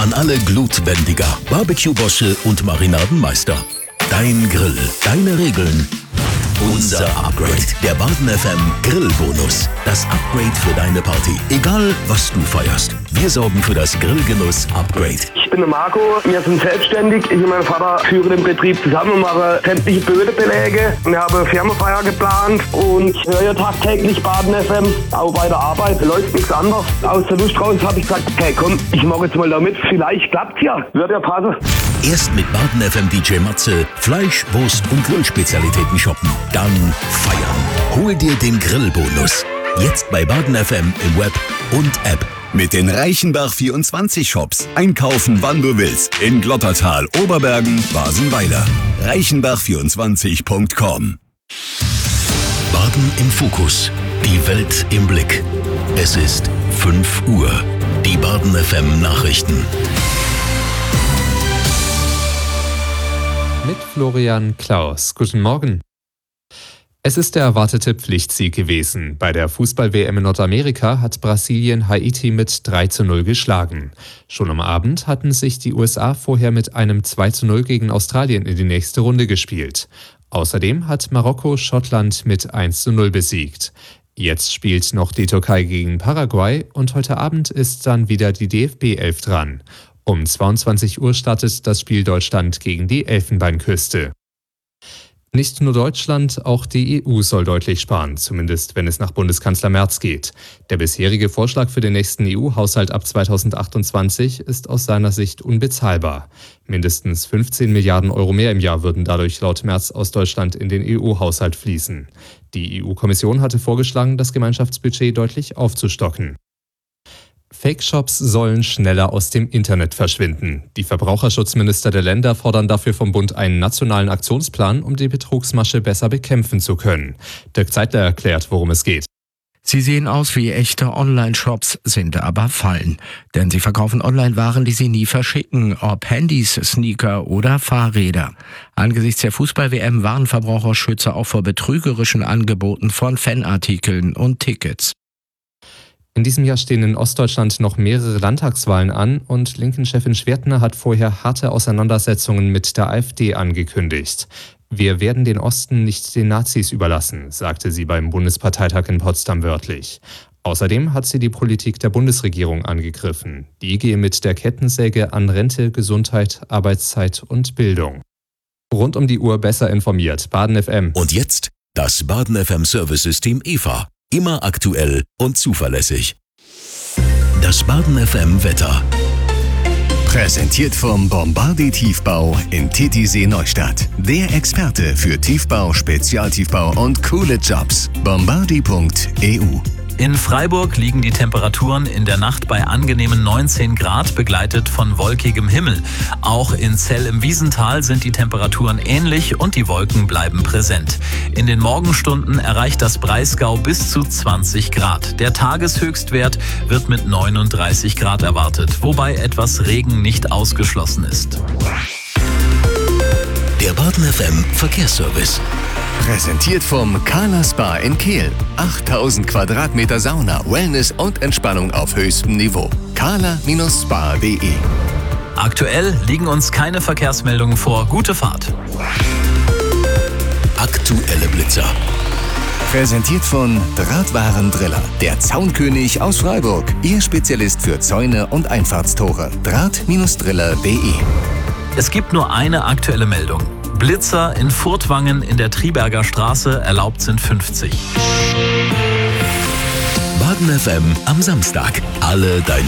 An alle Glutbändiger, Barbecue-Bosche und Marinadenmeister. Dein Grill, deine Regeln. Unser Upgrade. Der Baden FM Grillbonus. Das Upgrade für deine Party. Egal, was du feierst. Wir sorgen für das Grillgenuss-Upgrade. Ich bin der Marco, wir sind selbstständig. Ich und mein Vater führen den Betrieb zusammen und machen sämtliche Bödebeläge. Wir haben Firmenfeier geplant und ich höre ja tagtäglich Baden FM. Auch bei der Arbeit läuft nichts anderes. Aus der Lust raus habe ich gesagt, hey komm, ich mache jetzt mal da mit. Vielleicht klappt's ja. Wird ja passen. Erst mit Baden FM DJ Matze Fleisch, Wurst und Grillspezialitäten shoppen. Dann feiern. Hol dir den Grillbonus. Jetzt bei Baden FM im Web und App. Mit den Reichenbach24 Shops. Einkaufen, wann du willst. In Glottertal, Oberbergen, Basenweiler. Reichenbach24.com. Baden im Fokus. Die Welt im Blick. Es ist 5 Uhr. Die Baden FM Nachrichten. Mit Florian Klaus. Guten Morgen. Es ist der erwartete Pflichtsieg gewesen. Bei der Fußball-WM in Nordamerika hat Brasilien Haiti mit 3:0 geschlagen. Schon am Abend hatten sich die USA vorher mit einem 2:0 gegen Australien in die nächste Runde gespielt. Außerdem hat Marokko Schottland mit 1:0 besiegt. Jetzt spielt noch die Türkei gegen Paraguay und heute Abend ist dann wieder die DFB-11 dran. Um 22 Uhr startet das Spiel Deutschland gegen die Elfenbeinküste. Nicht nur Deutschland, auch die EU soll deutlich sparen, zumindest wenn es nach Bundeskanzler Merz geht. Der bisherige Vorschlag für den nächsten EU-Haushalt ab 2028 ist aus seiner Sicht unbezahlbar. Mindestens 15 Milliarden Euro mehr im Jahr würden dadurch laut Merz aus Deutschland in den EU-Haushalt fließen. Die EU-Kommission hatte vorgeschlagen, das Gemeinschaftsbudget deutlich aufzustocken. Fake-Shops sollen schneller aus dem Internet verschwinden. Die Verbraucherschutzminister der Länder fordern dafür vom Bund einen nationalen Aktionsplan, um die Betrugsmasche besser bekämpfen zu können. Dirk Zeitler erklärt, worum es geht. Sie sehen aus wie echte Online-Shops, sind aber Fallen. Denn sie verkaufen Online-Waren, die sie nie verschicken, ob Handys, Sneaker oder Fahrräder. Angesichts der Fußball-WM warnen Verbraucherschützer auch vor betrügerischen Angeboten von Fanartikeln und Tickets. In diesem Jahr stehen in Ostdeutschland noch mehrere Landtagswahlen an und Linken-Chefin Schwertner hat vorher harte Auseinandersetzungen mit der AfD angekündigt. Wir werden den Osten nicht den Nazis überlassen, sagte sie beim Bundesparteitag in Potsdam wörtlich. Außerdem hat sie die Politik der Bundesregierung angegriffen. Die gehe mit der Kettensäge an Rente, Gesundheit, Arbeitszeit und Bildung. Rund um die Uhr besser informiert. Baden FM. Und jetzt das Baden FM Service-System EVA. Immer aktuell und zuverlässig. Das Baden FM Wetter. Präsentiert vom Bombardier Tiefbau in Titisee Neustadt. Der Experte für Tiefbau, Spezialtiefbau und coole Jobs. Bombardier.eu. In Freiburg liegen die Temperaturen in der Nacht bei angenehmen 19 Grad, begleitet von wolkigem Himmel. Auch in Zell im Wiesental sind die Temperaturen ähnlich und die Wolken bleiben präsent. In den Morgenstunden erreicht das Breisgau bis zu 20 Grad. Der Tageshöchstwert wird mit 39 Grad erwartet, wobei etwas Regen nicht ausgeschlossen ist. Der Baden FM Verkehrsservice. Präsentiert vom Kala Spa in Kehl. 8000 Quadratmeter Sauna, Wellness und Entspannung auf höchstem Niveau. kala-spa.de. Aktuell liegen uns keine Verkehrsmeldungen vor. Gute Fahrt. Aktuelle Blitzer. Präsentiert von Drahtwarendriller. Der Zaunkönig aus Freiburg. Ihr Spezialist für Zäune und Einfahrtstore. Draht-driller.de. Es gibt nur eine aktuelle Meldung. Blitzer in Furtwangen in der Triberger Straße, erlaubt sind 50. Baden FM am Samstag. Alle deine